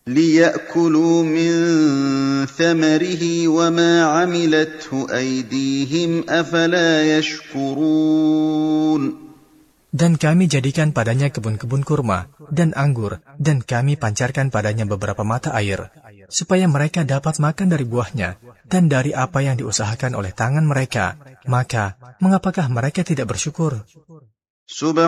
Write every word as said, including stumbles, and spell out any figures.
لِيَأْكُلُوا مِن ثَمَرِهِ وَمَا عَمِلَتْهُ أَيْدِيهِمْ أَفَلَا يَشْكُرُونَ. Dan kami jadikan padanya kebun-kebun kurma dan anggur, dan kami pancarkan padanya beberapa mata air, supaya mereka dapat makan dari buahnya dan dari apa yang diusahakan oleh tangan mereka. Maka, mengapakah mereka tidak bersyukur?